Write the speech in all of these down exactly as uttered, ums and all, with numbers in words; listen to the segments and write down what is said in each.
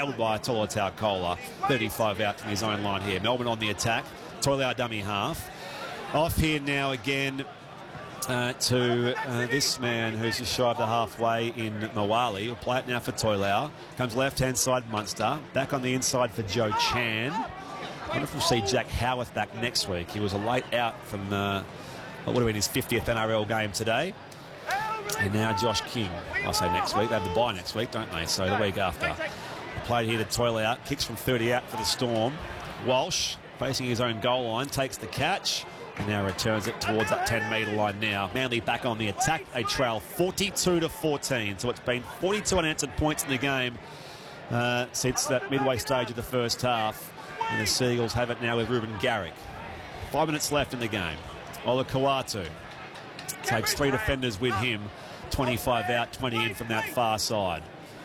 nailed by Tolotau Kola. thirty-five out from his own line here. Melbourne on the attack. Toilau dummy half. Off here now again uh, to uh, this man who's just shy of the halfway in Mawali. He'll play it now for Toilau. Comes left-hand side Munster. Back on the inside for Joe Chan. I wonder if we'll see Jack Howarth back next week. He was a late out from uh, what would have been his fiftieth N R L game today. And now Josh King. I'll say next week. They have the bye next week, don't they? So the week after. Played here to Toilau. Kicks from thirty out for the Storm. Walsh, facing his own goal line, takes the catch and now returns it towards that ten metre line now. Manly back on the attack. They trail forty-two to fourteen. So it's been forty-two unanswered points in the game uh, since that midway stage of the first half. And the Seagulls have it now with Ruben Garrick. Five minutes left in the game. Ola Kawatu takes three defenders with him. twenty-five out, twenty in from that far side.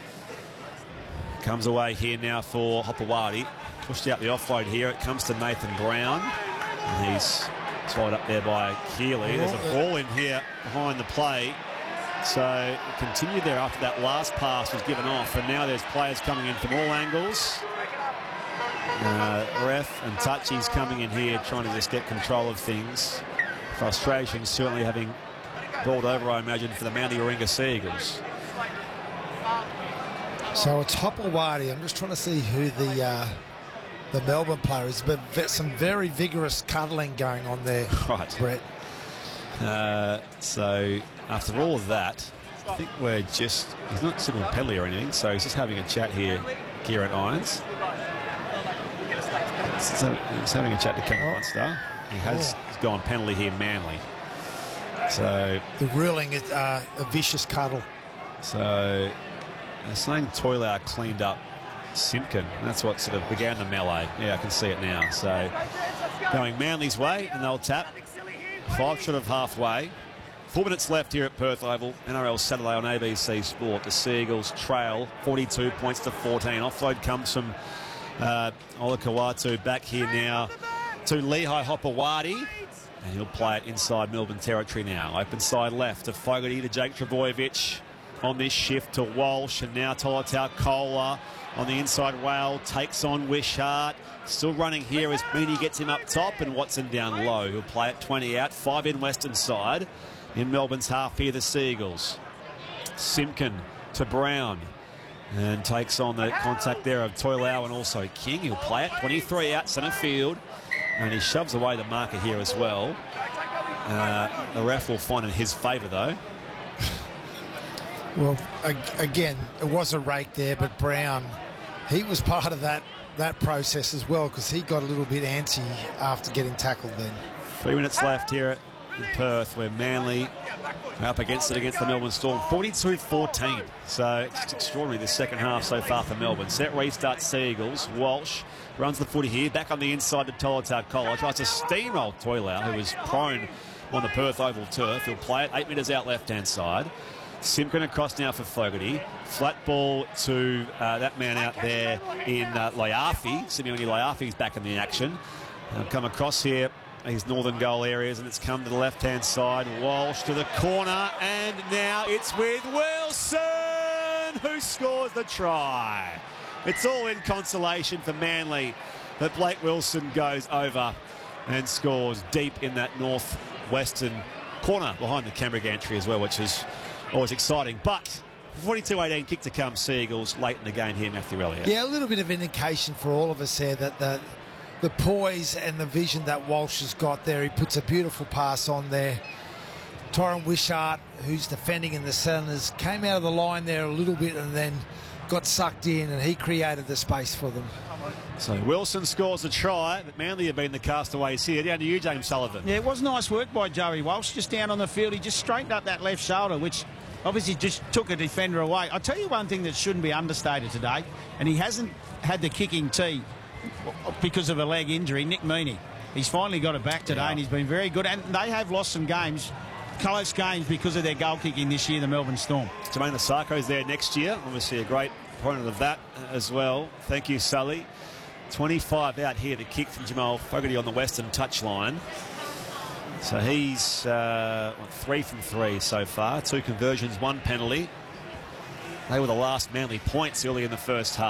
Comes away here now for Hopewadi. Pushed out the offload here. It comes to Nathan Brown. And he's swallowed up there by Keeley. There's a ball in here behind the play. So continued there after that last pass was given off. And now there's players coming in from all angles. Uh, ref and Touchy's coming in here trying to just get control of things. Frustration certainly having brought over, I imagine, for the Manly Warringah Seagulls. So it's Hopewadi. I'm just trying to see who the uh, the Melbourne player is. But some very vigorous cuddling going on there, right, Brett. Uh, so after all of that, I think we're just, he's not sitting on penalty or anything, so he's just having a chat here, Kieran Irons. So he's having a chat to Kevin Munster. He has oh. gone penalty here, Manly. So the ruling is uh, a vicious cuddle. So they're saying Toilau cleaned up Simpkin. That's what sort of began the melee. Yeah, I can see it now. So going Manly's way, and they'll tap. Five short of halfway. Four minutes left here at Perth Oval. N R L Saturday on A B C Sport. The Seagulls trail forty-two points to fourteen. Offload comes from uh, Ola Kawatu back here now to Lehigh Hopewadi. And he'll play it inside Melbourne territory now. Open side left to Fogarty to Jake Trbojevic on this shift to Walsh. And now Tolotau Kola on the inside. Whale takes on Wishart. Still running here as Meaney gets him up top and Watson down low. He'll play it twenty out. Five in Western side. In Melbourne's half here, the Seagulls. Simpkin to Brown. And takes on the contact there of Toilau and also King. He'll play it twenty-three out centre field. And he shoves away the marker here as well. Uh, the ref will find in his favour, though. Well, again, it was a rake there, but Brown, he was part of that, that process as well because he got a little bit antsy after getting tackled then. Three minutes left here in Perth where Manly are up against it against the Melbourne Storm. forty-two fourteen. So it's extraordinary this second half so far for Melbourne. Set restart Seagulls. Walsh runs the footy here. Back on the inside to Tolotau Kola. Tries to steamroll Toilau, who was prone on the Perth Oval turf. He'll play it eight metres out left-hand side. Simpkin across now for Fogarty. Flat ball to uh, that man out there in uh, Laiafi. Simeone Laiafi's back in the action. They'll come across here, these northern goal areas, and it's come to the left-hand side. Walsh to the corner, and now it's with Wilson, who scores the try. It's all in consolation for Manly that Blake Wilson goes over and scores deep in that northwestern corner behind the Canberra gantry as well, which is always exciting. But forty-two eighteen kick to come Seagulls late in the game here, Matthew Elliott. Yeah, a little bit of indication for all of us there that the the poise and the vision that Walsh has got there. He puts a beautiful pass on there. Tyron Wishart, who's defending in the centres, came out of the line there a little bit and then got sucked in, and he created the space for them. So Wilson scores a try, but Manly have been the castaways here. Down to you, James Sullivan. Yeah, it was nice work by Joey Walsh, just down on the field. He just straightened up that left shoulder, which obviously just took a defender away. I'll tell you one thing that shouldn't be understated today, and he hasn't had the kicking tee because of a leg injury, Nick Meaney. He's finally got it back today, yeah. And he's been very good. And they have lost some games, close games, because of their goal kicking this year, the Melbourne Storm. Jermaine Asako is there next year. Obviously a great opponent of that as well. Thank you, Sully. twenty-five out here, the kick from Jamal Fogarty on the western touchline. So he's uh, what, three from three so far. Two conversions, one penalty. They were the last Manly points early in the first half.